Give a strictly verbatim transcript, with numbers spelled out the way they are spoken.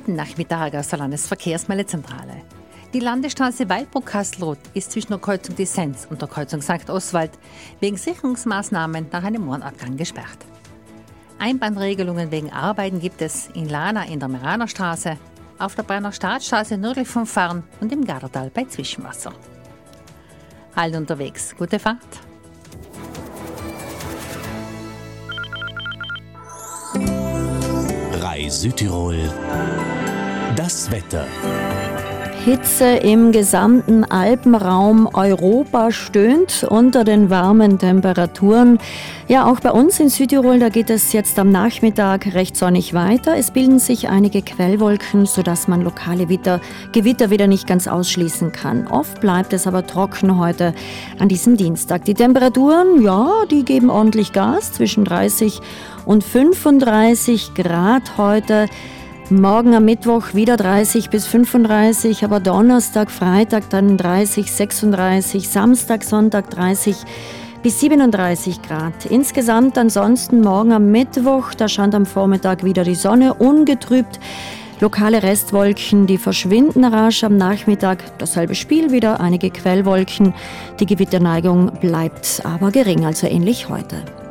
Guten Nachmittag aus der Landesverkehrsmeldezentrale. Die Landesstraße Weilburg-Kastelruth ist zwischen der Kreuzung Die Sens und der Kreuzung Sankt Oswald wegen Sicherungsmaßnahmen nach einem Mohrenabgang gesperrt. Einbahnregelungen wegen Arbeiten gibt es in Lana in der Meranerstraße, auf der Brenner Staatsstraße nördlich von Farn und im Gardertal bei Zwischenwasser. Halt unterwegs, gute Fahrt! Rai Südtirol, das Wetter. Hitze im gesamten Alpenraum. Europa stöhnt unter den warmen Temperaturen. Ja, auch bei uns in Südtirol, da geht es jetzt am Nachmittag recht sonnig weiter. Es bilden sich einige Quellwolken, sodass man lokale Witter, Gewitter wieder nicht ganz ausschließen kann. Oft bleibt es aber trocken heute an diesem Dienstag. Die Temperaturen, ja, die geben ordentlich Gas, zwischen dreißig und fünfunddreißig Grad heute. Morgen am Mittwoch wieder dreißig bis fünfunddreißig, aber Donnerstag, Freitag dann dreißig, sechsunddreißig, Samstag, Sonntag dreißig bis siebenunddreißig Grad. Insgesamt ansonsten morgen am Mittwoch, da scheint am Vormittag wieder die Sonne ungetrübt. Lokale Restwolken, die verschwinden rasch am Nachmittag. Dasselbe Spiel wieder, einige Quellwolken. Die Gewitterneigung bleibt aber gering, also ähnlich heute.